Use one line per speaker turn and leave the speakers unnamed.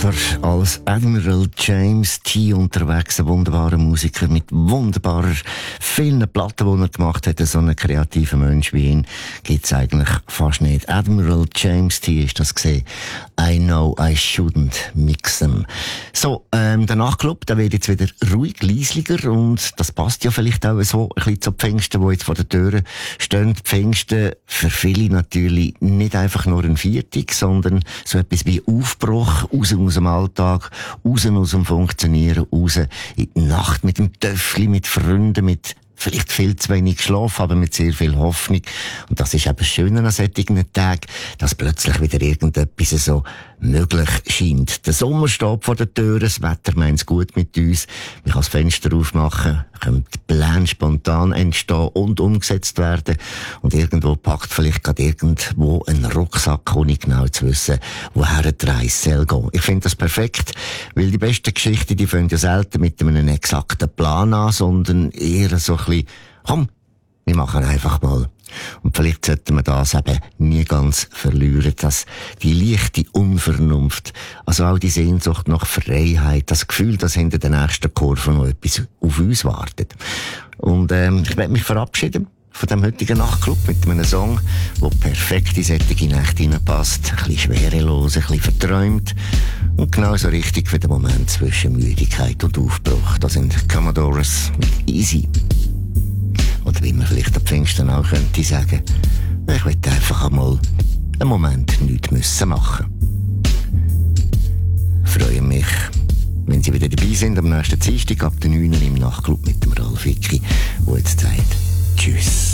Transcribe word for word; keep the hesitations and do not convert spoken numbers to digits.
Vater als Admiral James T. unterwegs, ein wunderbarer Musiker mit wunderbarer, vielen Platten, die er gemacht hat. So einen kreativen Mensch wie ihn gibt es eigentlich fast nicht. Admiral James T. ist das gesehen. I know I shouldn't mix them. So, ähm, der Nachtclub, der wird jetzt wieder ruhig, leislicher und das passt ja vielleicht auch so ein bisschen zu Pfingsten, die jetzt vor der Tür stehen. Pfingsten für viele natürlich nicht einfach nur ein Viertag, sondern so etwas wie Aufbruch, raus aus dem Alltag, raus aus dem Funktionieren, raus in die Nacht mit dem Töffli, mit Freunden, mit vielleicht viel zu wenig Schlaf, aber mit sehr viel Hoffnung. Und das ist eben schön an solchen Tagen, dass plötzlich wieder irgendetwas so möglich scheint. Der Sommer steht vor der Tür, das Wetter meint's gut mit uns. Man kann das Fenster aufmachen, können die Pläne spontan entstehen und umgesetzt werden. Und irgendwo packt vielleicht gerade irgendwo ein Rucksack, ohne genau zu wissen, woher die Reise soll gehen. Ich finde das perfekt, weil die besten Geschichten, die fangen ja selten mit einem exakten Plan an, sondern eher so ein bisschen, komm, wir machen einfach mal. Und vielleicht sollten wir das eben nie ganz verlieren, dass die leichte Unvernunft, also auch die Sehnsucht nach Freiheit, das Gefühl, dass hinter der nächsten Kurve noch etwas auf uns wartet. Und ähm, ich werde mich verabschieden von dem heutigen Nachtclub mit einem Song, der perfekt in solche Nächte hineinpasst. Ein bisschen schwerelos, ein bisschen verträumt und genauso richtig für den Moment zwischen Müdigkeit und Aufbruch. Das sind Commodores mit Easy. Oder wie man vielleicht am Pfingsten auch könnte sagen, ich will einfach einmal einen Moment nichts müssen machen. Ich freue mich, wenn Sie wieder dabei sind am nächsten Dienstag ab der neun Uhr im Nachtclub mit dem Ralf Hicki, der jetzt sagt Tschüss.